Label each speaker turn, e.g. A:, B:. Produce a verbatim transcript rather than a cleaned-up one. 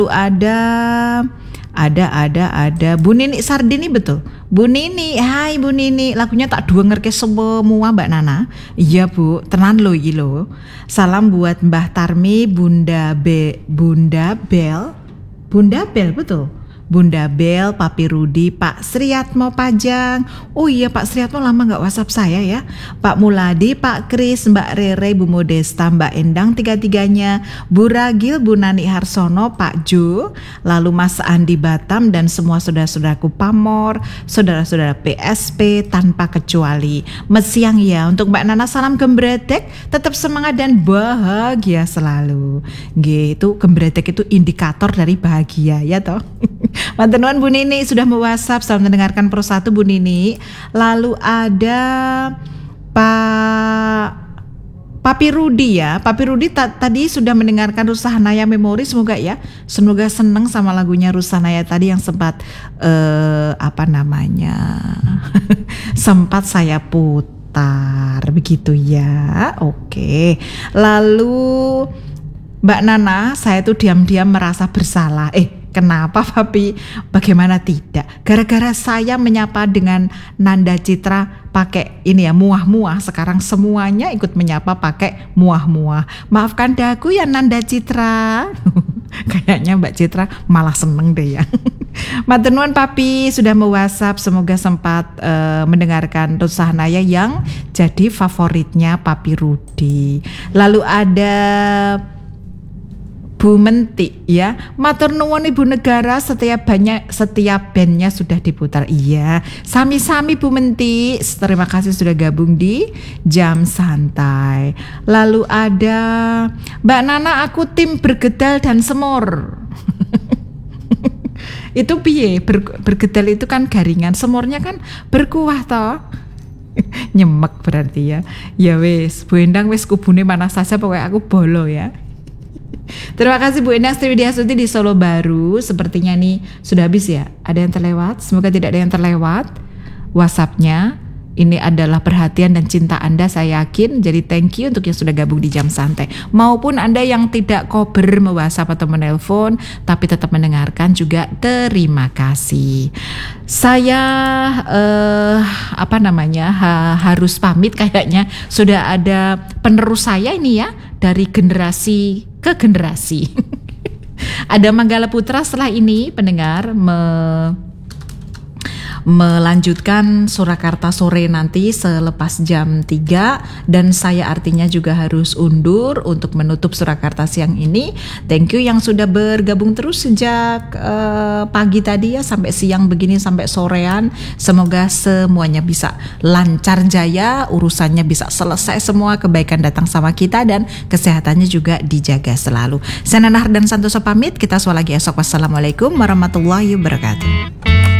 A: ada ada ada ada Bu Nini Sardini, betul Bu Nini. Hai Bu Nini, lagunya tak duengerke semua Mbak Nana. Iya Bu, tenan lo iki lo. Salam buat Mbah Tarmi, Bunda Be Bunda Bel Bunda Bel, betul Bunda Bel, Papi Rudi, Pak Sriatmo Pajang. Oh iya Pak Sriatmo lama gak WhatsApp saya ya. Pak Muladi, Pak Kris, Mbak Rere, Bu Modesta, Mbak Endang, tiga-tiganya, Bu Ragil, Bu Nani Harsono, Pak Jo, lalu Mas Andi Batam dan semua saudara-saudaraku Pamor, saudara-saudara P S P tanpa kecuali. Mesiang ya, untuk Mbak Nana salam gembredek, tetap semangat dan bahagia selalu. Gitu, gembredek itu indikator dari bahagia ya toh. Mantenuan Bu Nini sudah mau WhatsApp, selamat mendengarkan Pro satu Bu Nini. Lalu ada Pak Papi Rudi ya. Papi Rudi ta- tadi sudah mendengarkan Rusahanaya Memori, semoga ya, semoga seneng sama lagunya Rusahanaya tadi yang sempat uh, apa namanya sempat saya putar begitu ya. Oke. Lalu Mbak Nana, saya tuh diam-diam merasa bersalah. Eh Kenapa Papi? Bagaimana tidak? Gara-gara saya menyapa dengan nanda citra pakai ini ya muah-muah, sekarang semuanya ikut menyapa pakai muah-muah. Maafkan daku ya nanda citra. Kayaknya Mbak Citra malah seneng deh ya. Maturnuun Papi sudah mau WhatsApp, semoga sempat uh, mendengarkan Rusahanaya yang jadi favoritnya Papi Rudi. Lalu ada Bu Menti ya, matur nuwun Ibu Negara, setiap banyak setiap bandnya sudah diputar. Iya, sami-sami Bu Menti, terima kasih sudah gabung di Jam Santai. Lalu ada Mbak Nana, aku tim bergedal dan semur. Itu piye? Ber, bergedal itu kan garingan, semurnya kan berkuah toh. Nyemek berarti ya. Ya wes, Bu Endang wes kubune mana saja, pokoknya aku bolo ya. Terima kasih Bu Endang Sriwidiasuti di Solo Baru. Sepertinya nih sudah habis ya. Ada yang terlewat? Semoga tidak ada yang terlewat WhatsApp-nya. Ini adalah perhatian dan cinta Anda, saya yakin. Jadi thank you untuk yang sudah gabung di Jam Santai. Maupun Anda yang tidak kober me-WhatsApp atau menelpon tapi tetap mendengarkan juga, terima kasih. Saya eh, apa namanya ha, harus pamit kayaknya. Sudah ada penerus saya ini ya, dari generasi ke generasi. Ada Manggala Putra setelah ini pendengar me melanjutkan Surakarta sore nanti selepas jam tiga, dan saya artinya juga harus undur untuk menutup Surakarta siang ini. Thank you yang sudah bergabung terus sejak uh, pagi tadi ya sampai siang begini, sampai sorean. Semoga semuanya bisa lancar jaya, urusannya bisa selesai semua, kebaikan datang sama kita dan kesehatannya juga dijaga selalu. Saya Nana Hardan Santoso pamit, kita soal lagi esok. Wassalamualaikum warahmatullahi wabarakatuh.